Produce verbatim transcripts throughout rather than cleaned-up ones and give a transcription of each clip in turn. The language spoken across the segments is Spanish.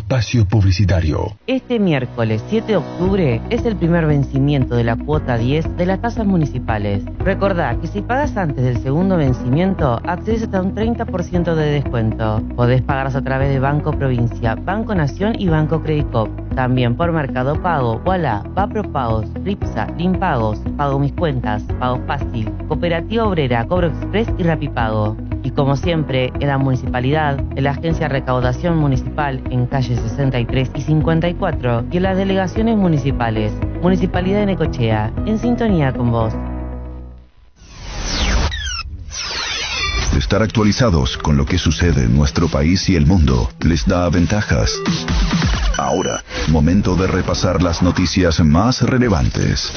espacio publicitario. Este miércoles siete de octubre es el primer vencimiento de la cuota diez de las tasas municipales. Recordá que si pagas antes del segundo vencimiento, accedes hasta un treinta por ciento de descuento. Podés pagarlas a través de Banco Provincia, Banco Nación y Banco Credicop. También por Mercado Pago, Ualá, Vapropagos, Ripsa, Limpagos, Pago Mis Cuentas, Pago Fácil, Cooperativa Obrera, Cobro Express y Rapipago. Y como siempre, en la municipalidad, en la Agencia de Recaudación Municipal en calle sesenta y tres y cincuenta y cuatro y en las delegaciones municipales. Municipalidad de Necochea, en sintonía con vos. Estar actualizados con lo que sucede en nuestro país y el mundo les da ventajas. Ahora, momento de repasar las noticias más relevantes.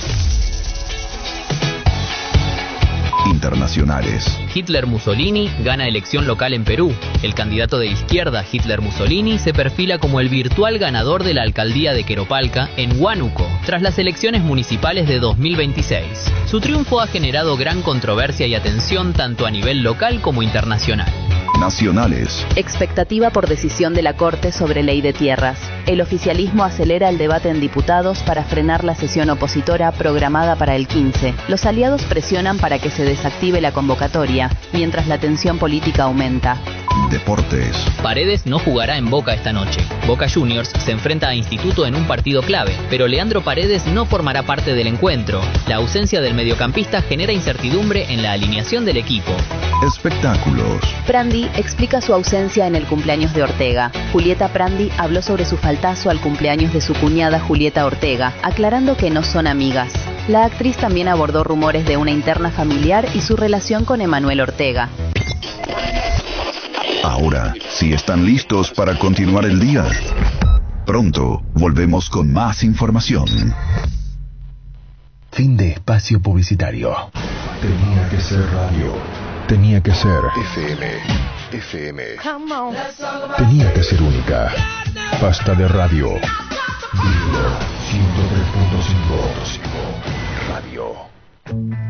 Internacionales. Hitler Mussolini gana elección local en Perú. El candidato de izquierda, Hitler Mussolini, se perfila como el virtual ganador de la alcaldía de Queropalca, en Huánuco, tras las elecciones municipales de dos mil veintiséis. Su triunfo ha generado gran controversia y atención tanto a nivel local como internacional. Nacionales. Expectativa por decisión de la Corte sobre ley de tierras. El oficialismo acelera el debate en diputados para frenar la sesión opositora programada para el quince. Los aliados presionan para que se desactive la convocatoria, mientras la tensión política aumenta. Deportes. Paredes no jugará en Boca esta noche. Boca Juniors se enfrenta a Instituto en un partido clave, pero Leandro Paredes no formará parte del encuentro. La ausencia del mediocampista genera incertidumbre en la alineación del equipo. Espectáculos. Prandi explica su ausencia en el cumpleaños de Ortega. Julieta Prandi habló sobre su faltazo al cumpleaños de su cuñada Julieta Ortega, aclarando que no son amigas. La actriz también abordó rumores de una interna familiar y su relación con Emanuel Ortega. Ahora, si están listos para continuar el día, pronto volvemos con más información. Fin de espacio publicitario. Tenía que ser radio. Tenía que ser F M. F M. Tenía que ser única. Basta de radio. Digo ciento tres punto cinco. Radio.